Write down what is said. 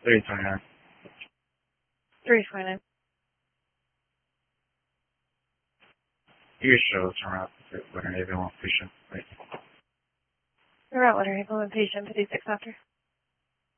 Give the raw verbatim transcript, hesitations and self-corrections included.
three twenty-nine. three twenty-nine. You show us around Winter Haven, one patient. Around Winter Haven, one patient, fifty-six after.